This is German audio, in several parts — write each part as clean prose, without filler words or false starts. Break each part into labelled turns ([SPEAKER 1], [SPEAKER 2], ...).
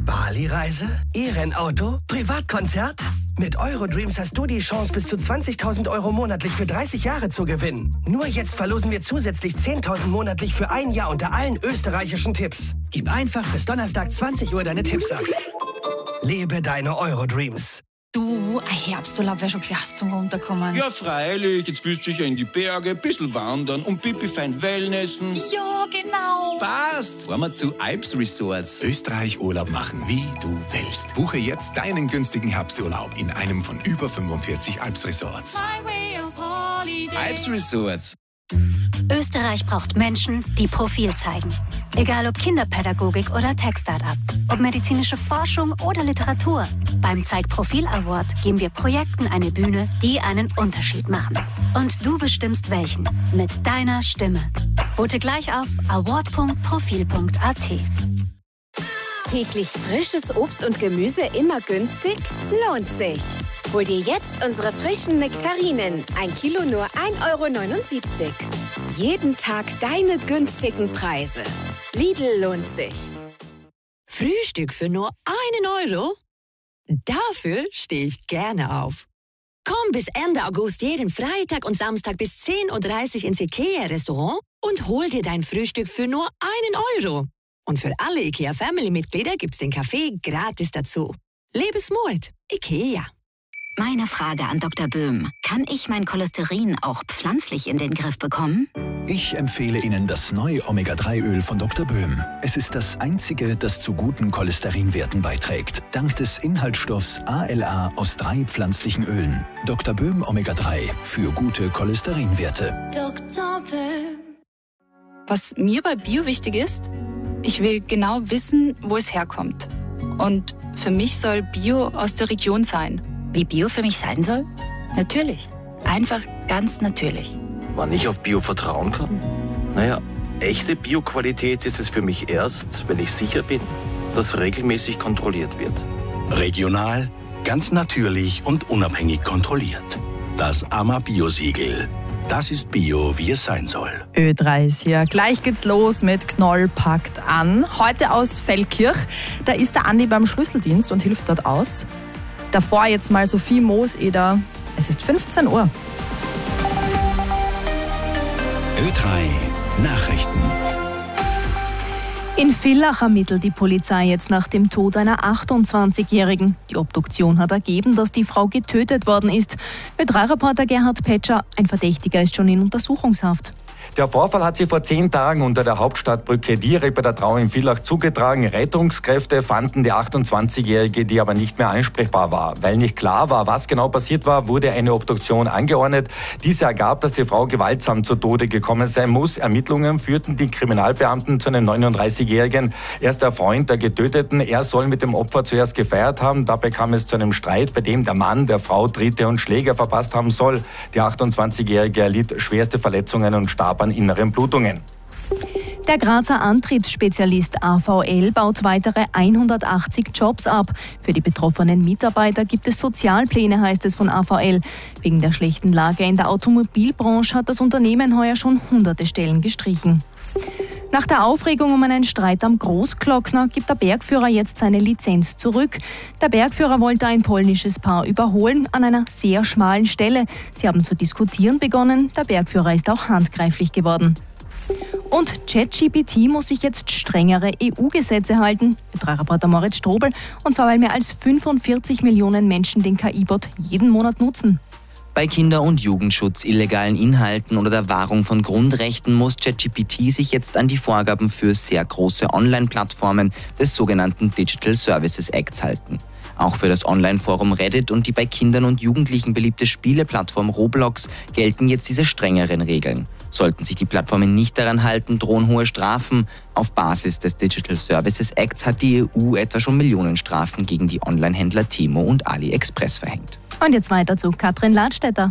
[SPEAKER 1] Bali-Reise? E-Rennauto? Privatkonzert? Mit Eurodreams hast du die Chance, bis zu 20.000 € monatlich für 30 Jahre zu gewinnen. Nur jetzt verlosen wir zusätzlich 10.000 monatlich für ein Jahr unter allen österreichischen Tipps. Gib einfach bis Donnerstag 20 Uhr deine Tipps ab. Lebe deine Eurodreams.
[SPEAKER 2] Du, ein Herbsturlaub wäre schon klasse zum Runterkommen.
[SPEAKER 3] Ja, freilich. Jetzt willst du sicher in die Berge, ein bisschen wandern und Pipi fein Wellnessen.
[SPEAKER 2] Ja, genau.
[SPEAKER 3] Passt. Fahren wir zu Alps Resorts.
[SPEAKER 4] Österreich Urlaub machen, wie du willst. Buche jetzt deinen günstigen Herbsturlaub in einem von über 45 Alps Resorts.
[SPEAKER 3] Alps Resorts.
[SPEAKER 5] Österreich braucht Menschen, die Profil zeigen. Egal ob Kinderpädagogik oder Tech-Startup, ob medizinische Forschung oder Literatur. Beim Zeig Profil Award geben wir Projekten eine Bühne, die einen Unterschied machen. Und du bestimmst welchen. Mit deiner Stimme. Vote gleich auf award.profil.at.
[SPEAKER 6] Täglich frisches Obst und Gemüse immer günstig? Lohnt sich. Hol dir jetzt unsere frischen Nektarinen. 1 Kilo nur 1,79 €. Jeden Tag deine günstigen Preise. Lidl lohnt sich.
[SPEAKER 7] Frühstück für nur 1 €? Dafür stehe ich gerne auf. Komm bis Ende August jeden Freitag und Samstag bis 10:30 Uhr ins IKEA-Restaurant und hol dir dein Frühstück für nur 1 €. Und für alle IKEA-Family-Mitglieder gibt's den Kaffee gratis dazu. Lebensmut, IKEA.
[SPEAKER 8] Meine Frage an Dr. Böhm. Kann ich mein Cholesterin auch pflanzlich in den Griff bekommen?
[SPEAKER 9] Ich empfehle Ihnen das neue Omega-3-Öl von Dr. Böhm. Es ist das einzige, das zu guten Cholesterinwerten beiträgt. Dank des Inhaltsstoffs ALA aus 3 pflanzlichen Ölen. Dr. Böhm Omega-3 für gute Cholesterinwerte.
[SPEAKER 10] Dr. Böhm. Was mir bei Bio wichtig ist, ich will genau wissen, wo es herkommt. Und für mich soll Bio aus der Region sein.
[SPEAKER 8] Wie Bio für mich sein soll?
[SPEAKER 10] Natürlich. Einfach ganz natürlich.
[SPEAKER 11] Wann ich auf Bio vertrauen kann? Naja, echte Bio-Qualität ist es für mich erst, wenn ich sicher bin, dass regelmäßig kontrolliert wird.
[SPEAKER 12] Regional, ganz natürlich und unabhängig kontrolliert. Das AMA-Bio-Siegel. Das ist Bio, wie es sein soll.
[SPEAKER 13] Ö3 ist hier. Gleich geht's los mit Knoll packt an. Heute aus Feldkirch. Da ist der Andi beim Schlüsseldienst und hilft dort aus. Davor jetzt mal Sophie Mooseder. Es ist 15 Uhr.
[SPEAKER 12] Ö3 Nachrichten.
[SPEAKER 13] In Villach ermittelt die Polizei jetzt nach dem Tod einer 28-Jährigen. Die Obduktion hat ergeben, dass die Frau getötet worden ist. Ö3-Reporter Gerhard Petscher, ein Verdächtiger ist schon in Untersuchungshaft.
[SPEAKER 14] Der Vorfall hat sich vor 10 Tagen unter der Hauptstadtbrücke direkt bei der Trau in Villach zugetragen. Rettungskräfte fanden die 28-Jährige, die aber nicht mehr ansprechbar war. Weil nicht klar war, was genau passiert war, wurde eine Obduktion angeordnet. Diese ergab, dass die Frau gewaltsam zu Tode gekommen sein muss. Ermittlungen führten die Kriminalbeamten zu einem 39-Jährigen. Er ist der Freund der Getöteten. Er soll mit dem Opfer zuerst gefeiert haben. Dabei kam es zu einem Streit, bei dem der Mann der Frau Tritte und Schläge verpasst haben soll. Die 28-Jährige erlitt schwerste Verletzungen und starb an inneren Blutungen.
[SPEAKER 13] Der Grazer Antriebsspezialist AVL baut weitere 180 Jobs ab. Für die betroffenen Mitarbeiter gibt es Sozialpläne, heißt es von AVL. Wegen der schlechten Lage in der Automobilbranche hat das Unternehmen heuer schon hunderte Stellen gestrichen. Nach der Aufregung um einen Streit am Großglockner gibt der Bergführer jetzt seine Lizenz zurück. Der Bergführer wollte ein polnisches Paar überholen an einer sehr schmalen Stelle. Sie haben zu diskutieren begonnen. Der Bergführer ist auch handgreiflich geworden. Und ChatGPT muss sich jetzt strengere EU-Gesetze halten. Ö3-Reporter Moritz Strobel. Und zwar, weil mehr als 45 Millionen Menschen den KI-Bot jeden Monat nutzen.
[SPEAKER 15] Bei Kinder- und Jugendschutz, illegalen Inhalten oder der Wahrung von Grundrechten muss ChatGPT sich jetzt an die Vorgaben für sehr große Online-Plattformen des sogenannten Digital Services Acts halten. Auch für das Online-Forum Reddit und die bei Kindern und Jugendlichen beliebte Spieleplattform Roblox gelten jetzt diese strengeren Regeln. Sollten sich die Plattformen nicht daran halten, drohen hohe Strafen. Auf Basis des Digital Services Acts hat die EU etwa schon Millionenstrafen gegen die Online-Händler Temu und AliExpress verhängt.
[SPEAKER 13] Und jetzt weiter zu Katrin Ladstätter.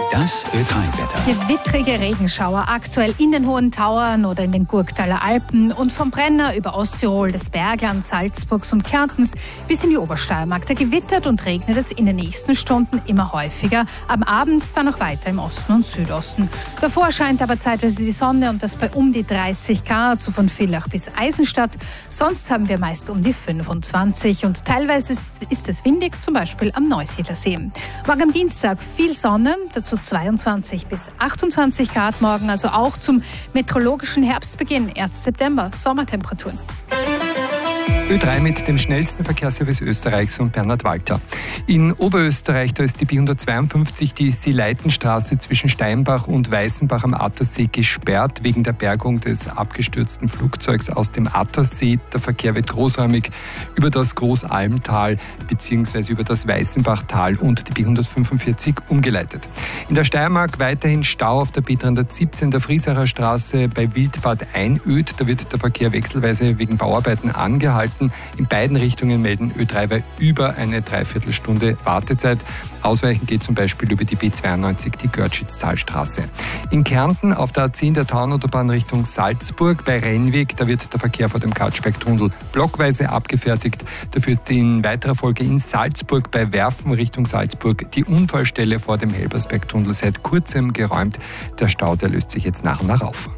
[SPEAKER 4] Das Ö3-Wetter.
[SPEAKER 16] Gewittrige Regenschauer aktuell in den Hohen Tauern oder in den Gurktaler Alpen und vom Brenner über Osttirol, des Berglands, Salzburgs und Kärntens bis in die Obersteiermark. Da gewittert und regnet es in den nächsten Stunden immer häufiger. Am Abend dann noch weiter im Osten und Südosten. Davor scheint aber zeitweise die Sonne und das bei um die 30 Grad, so von Villach bis Eisenstadt. Sonst haben wir meist um die 25 und teilweise ist es windig, zum Beispiel am Neusiedlersee. Morgen am Dienstag viel Sonne, dazu 22 bis 28 Grad morgen, also auch zum meteorologischen Herbstbeginn, 1. September, Sommertemperaturen.
[SPEAKER 17] Ö3 mit dem schnellsten Verkehrsservice Österreichs und Bernhard Walter. In Oberösterreich, da ist die B152, die Sileitenstraße zwischen Steinbach und Weißenbach am Attersee gesperrt wegen der Bergung des abgestürzten Flugzeugs aus dem Attersee. Der Verkehr wird großräumig über das Großalmtal bzw. über das Weißenbachtal und die B145 umgeleitet. In der Steiermark weiterhin Stau auf der B317 der Friesacher Straße bei Wildbad Einöd. Da wird der Verkehr wechselweise wegen Bauarbeiten angehalten. In beiden Richtungen melden Ö3 über eine Dreiviertelstunde Wartezeit. Ausweichen geht zum Beispiel über die B92, die Görtschitztalstraße. In Kärnten auf der A10 der Taunautobahn Richtung Salzburg bei Rennweg, da wird der Verkehr vor dem Karlsbergtunnel blockweise abgefertigt. Dafür ist in weiterer Folge in Salzburg bei Werfen Richtung Salzburg die Unfallstelle vor dem Helbersbergtunnel seit kurzem geräumt. Der Stau, der löst sich jetzt nach und nach auf.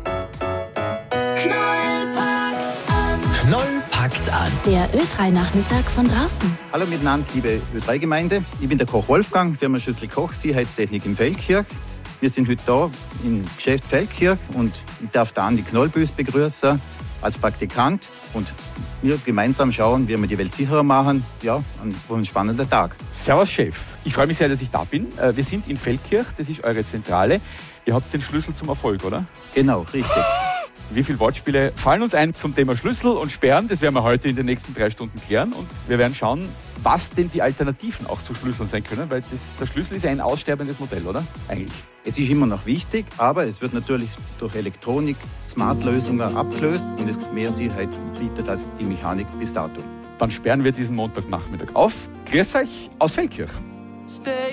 [SPEAKER 18] Knoll packt an.
[SPEAKER 19] Der Ö3-Nachmittag von draußen.
[SPEAKER 20] Hallo miteinander, liebe Ö3-Gemeinde. Ich bin der Koch Wolfgang, Firma Schüssel Koch, Sicherheitstechnik in Feldkirch. Wir sind heute da im Geschäft Feldkirch und ich darf da die Knollbüs begrüßen als Praktikant und wir gemeinsam schauen, wie wir die Welt sicherer machen. Ja, ein spannender Tag.
[SPEAKER 21] Servus Chef, ich freue mich sehr, dass ich da bin. Wir sind in Feldkirch, das ist eure Zentrale. Ihr habt den Schlüssel zum Erfolg, oder?
[SPEAKER 20] Genau, richtig.
[SPEAKER 21] Wie viele Wortspiele fallen uns ein zum Thema Schlüssel und Sperren? Das werden wir heute in den nächsten 3 Stunden klären. Und wir werden schauen, was denn die Alternativen auch zu Schlüsseln sein können. Weil der Schlüssel ist ja ein aussterbendes Modell, oder?
[SPEAKER 20] Eigentlich. Es ist immer noch wichtig, aber es wird natürlich durch Elektronik, Smart-Lösungen abgelöst und es mehr Sicherheit bietet als die Mechanik bis dato.
[SPEAKER 21] Dann sperren wir diesen Montagnachmittag auf. Grüß euch aus Feldkirch.